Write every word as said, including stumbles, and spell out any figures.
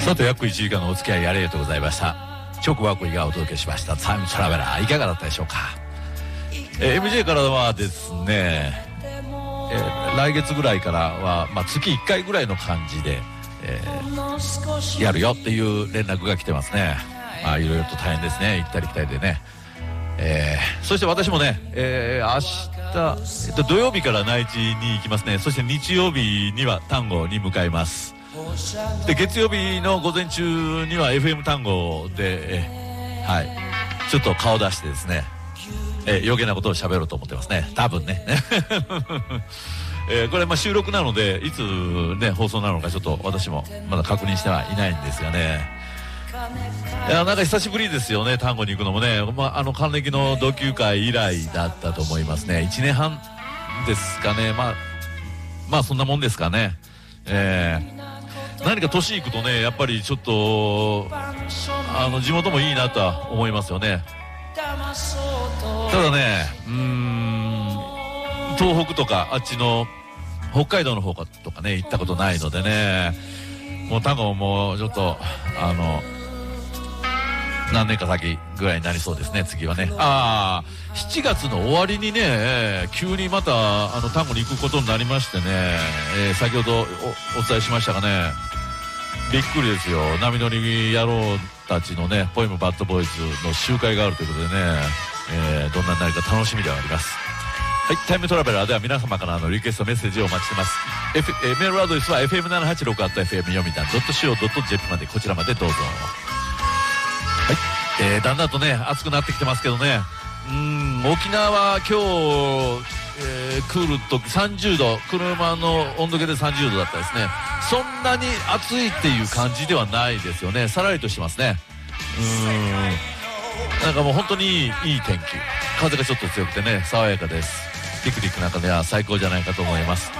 さて約いちじかんのお付き合いありがとうございました。チョコバコイがお届けしましたタイムトラベラー、いかがだったでしょうか。えー、エムジェー からはですね、えー、来月ぐらいからは、まあ、月いっかいぐらいの感じで、えー、やるよっていう連絡が来てますね。まあいろいろと大変ですね、行ったり来たりでね。えー、そして私もね、えー、明日、えっと、土曜日から内地に行きますね。そして日曜日には丹後に向かいます。で月曜日の午前中には エフエム 単語で、えはいちょっと顔出してですね、え余計なことを喋ろうと思ってますね、多分ね、えー、これまあ収録なのでいつね放送なのかちょっと私もまだ確認してはいないんですがね。いやなんか久しぶりですよね、単語に行くのもね。まあ、あの還暦の同級会以来だったと思いますね。いちねんはんですかね。まあまあそんなもんですかね。えー何か年いくとねやっぱりちょっとあの地元もいいなとは思いますよね。ただねうーん東北とかあっちの北海道の方とかね行ったことないのでね、もう多分もうちょっとあの何年か先ぐらいになりそうですね、次はね。ああしちがつの終わりにね急にまたあの丹後に行くことになりましてね、えー、先ほど お, お伝えしましたがね、びっくりですよ。波乗り野郎たちのねポエムバッドボーイズの集会があるということでね、えー、どんなになるか楽しみではあります。はい、タイムトラベラーでは皆様からのリクエストメッセージをお待ちしてます。F、えー、メールアドレスは エフエムななはちろく アット エフエム 読みたん .シーオー ドット ジェーピー まで、こちらまでどうぞ。はい、えー、だんだんとね暑くなってきてますけどね、うーん沖縄は今日、えー、クールとさんじゅうど、車の温度計でさんじゅうどだったですね。そんなに暑いっていう感じではないですよね。さらりとしてますね。うーんなんかもう本当にいい、いい天気、風がちょっと強くてね爽やかです。ピクニックなんかでは最高じゃないかと思います。